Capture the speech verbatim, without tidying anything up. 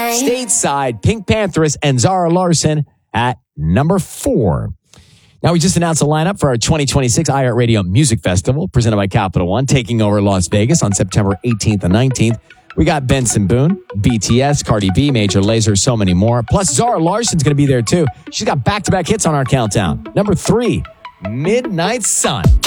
Stateside, Pink Panthers and Zara Larsson at number four. Now, we just announced a lineup for our twenty twenty-six iHeartRadio Music Festival, presented by Capital One, taking over Las Vegas on September eighteenth and nineteenth. We got Benson Boone, B T S, Cardi B, Major Lazer, so many more. Plus, Zara Larsson's going to be there, too. She's got back-to-back hits on our countdown. Number three, Midnight Sun.